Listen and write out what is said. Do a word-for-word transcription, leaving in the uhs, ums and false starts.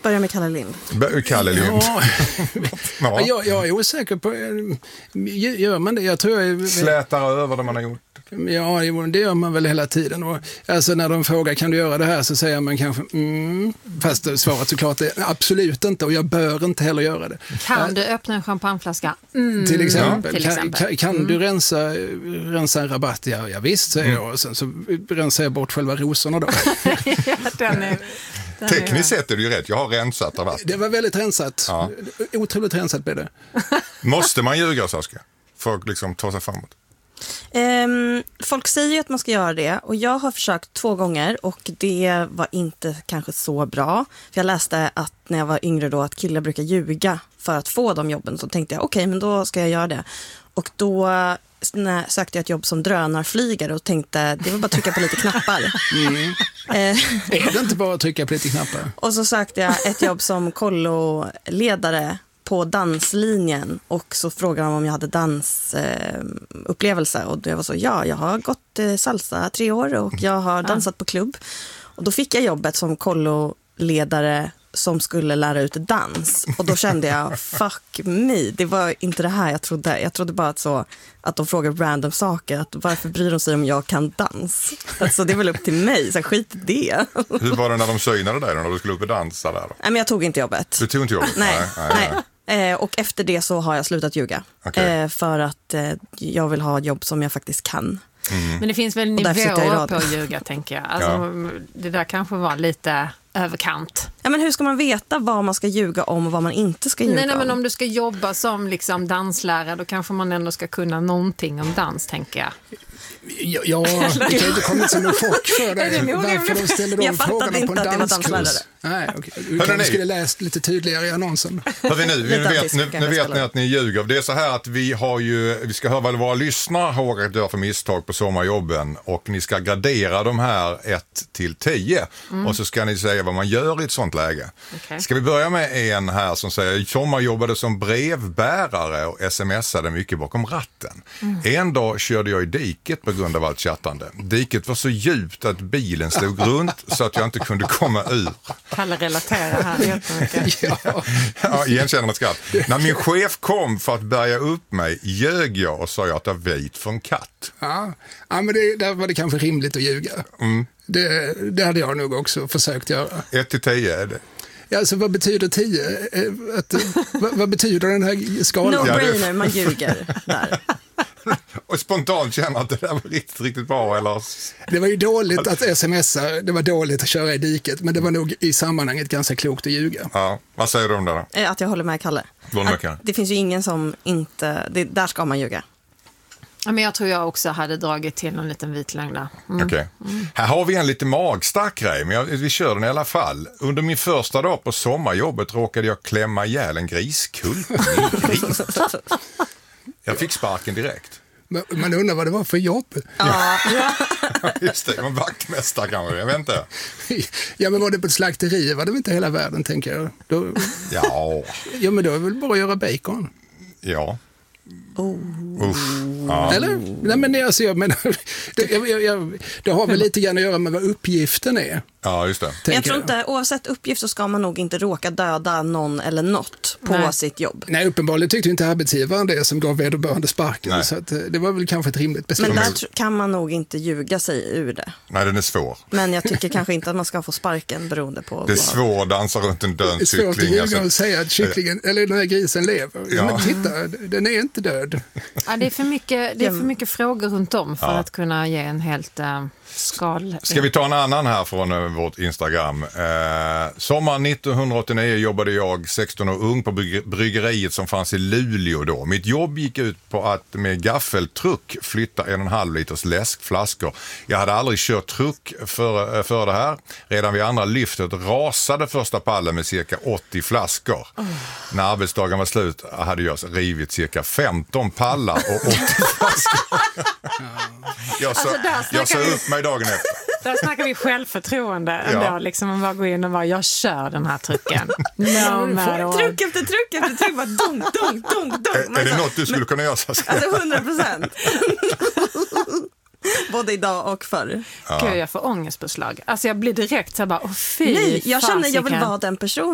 börja med Kalle Lind. B- Kalle Lind. Ja. Ja. jag, jag är osäker på, gör man det? Jag tror jag... Slätar över det man har gjort. Ja, det gör man väl hela tiden. Och, alltså när de frågar kan du göra det här så säger man kanske mm, fast svaret såklart är absolut inte och jag bör inte heller göra det. Kan du öppna en champagneflaska? Mm. Till exempel. Till exempel. Kan, kan, kan mm. du rensa, rensa en rabatt? Ja, ja visst, säger mm. jag. Och sen så rensar jag bort själva rosorna då. ja, den är, den Tekniskt är... sett är det ju rätt. Jag har rensat rabatt. Det var väldigt rensat. Ja. Otroligt rensat blev det. Måste man ljuga, Saskia? För att liksom ta sig framåt? Um, folk säger ju att man ska göra det och jag har försökt två gånger och det var inte kanske så bra. För jag läste att när jag var yngre då att killar brukar ljuga för att få de jobben, så tänkte jag okej, okay, men då ska jag göra det. Och då när, sökte jag ett jobb som drönarflygare och tänkte det var bara att trycka på lite knappar. Mm. Är det inte bara att trycka på lite knappar? Och så sökte jag ett jobb som kolloledare på danslinjen och så frågade de om jag hade dansupplevelse eh, och det var så, ja, jag har gått eh, salsa tre år och jag har dansat ja. på klubb. Och då fick jag jobbet som kolloledare som skulle lära ut dans och då kände jag, fuck me, det var inte det här jag trodde. Jag trodde bara att, så, att de frågar random saker, att varför bryr de sig om jag kan dans? Alltså det är väl upp till mig, så skit i det. Hur var det när de synade dig när du skulle upp och dansa där då? Nej, men jag tog inte jobbet. Du tog inte jobbet? Nej, nej. nej. Eh, och efter det så har jag slutat ljuga. Okay. Eh, för att eh, jag vill ha ett jobb som jag faktiskt kan. Mm. Men det finns väl nivåer på att ljuga, tänker jag. Alltså, ja. Det där kanske var lite överkant. Ja, men hur ska man veta vad man ska ljuga om och vad man inte ska ljuga nej, nej, om? Men om du ska jobba som liksom danslärare, då kanske man ändå ska kunna någonting om dans, tänker jag. Ja, ja det kan inte komma som en chock för dig. Varför de ställer de frågorna på en danskurs? Nej, okej. Okay. Du kanske skulle läst lite tydligare i annonsen. Hörde ni, nu vet, nu, nu vet ni att ni ljuger. Det är så här att vi har ju, vi ska höra vad våra lyssnare har rätt att göra för misstag på sommarjobben och ni ska gradera de här ett till tio mm. och så ska ni säga vad man gör i ett sånt läge. Okay. Ska vi börja med en här som säger sommarjobbade som brevbärare och smsade mycket bakom ratten. Mm. En dag körde jag i diket på grund av allt chattande. Diket var så djupt att bilen slog runt så att jag inte kunde komma ur. Kalle relaterar här jättemycket. ja. ja, igenkännande skratt. När min chef kom för att bärga upp mig ljög jag och sa jag att jag vit för en katt. Ja, ja men det, där var det kanske rimligt att ljuga. Mm. Det, det hade jag nog också försökt göra. ett till tio är det. Ja, alltså vad betyder tio? Att, vad, vad betyder den här skalan? No-brainer, man ljuger där. Och spontant känner att det där var riktigt, riktigt bra, eller? Det var ju dåligt att smsa, det var dåligt att köra i diket, men det var nog i sammanhanget ganska klokt att ljuga. Ja, vad säger du om det då? Att jag håller med Kalle. Håller med Kalle. Det finns ju ingen som inte, det, där ska man ljuga. Ja, men jag tror jag också hade dragit till någon liten vit lögn där. Mm. Okej. Okay. Mm. Här har vi en lite magstark grej, men jag, vi kör den i alla fall. Under min första dag på sommarjobbet råkade jag klämma ihjäl en griskulp. Gris. Jag fick sparken direkt. Men, man undrar vad det var för jobb. Ja, just det. Man vaktmästare kanske, jag vet inte. Ja, men var det på ett slakteri? Var det inte hela världen, tänker jag. Då... Ja. Ja, men då är det väl bara att göra bacon. Ja. Oh. Uff. Ja. Eller? Nej, men alltså, jag menar, det, jag, jag, jag, det har väl lite grann att göra med vad uppgiften är. Ja, just det. Jag tror inte, oavsett uppgift så ska man nog inte råka döda någon eller något på Nej. sitt jobb. Nej, uppenbarligen tyckte inte arbetsgivaren det som gav vederbörande sparken. Nej. Så att, det var väl kanske ett rimligt beslut. Men där kan man nog inte ljuga sig ur det. Nej, den är svår. Men jag tycker kanske inte att man ska få sparken beroende på... Det är svårt att dansa runt en död kyckling. Det är svårt att ljuga alltså. och säga att kycklingen, eller den här grisen lever. Ja. Men titta, den är inte död. Ja, det är för mycket, det är för mycket frågor runt om för ja. att kunna ge en helt uh, skal. Ska vi ta en annan här från uh, vårt Instagram? Uh, sommar nittonhundraåttionio jobbade jag sexton år ung på bryggeriet som fanns i Luleå då. Mitt jobb gick ut på att med gaffeltruck flytta en och en halv liters läskflaskor. Jag hade aldrig kört truck för, för det här. Redan vid andra lyftet rasade första pallen med cirka åttio flaskor. Oh. När arbetsdagen var slut hade jag rivit cirka femton pallar och åttio flaskor. Jag sa, alltså jag sa vi, upp mig dagen efter. Där snackar vi självförtroende ändå, ja. liksom man bara går in och bara, jag kör den här trucken. No, truck efter truck efter truck, bara dunk, dunk, dunk, dunk. Är, är det något du skulle kunna göra? Alltså hundra procent. Både idag och förr. Ja. Gud, jag får ångestpåslag. Alltså jag blir direkt så här bara, åh fy. Nej, jag känner jag vill vara den personen.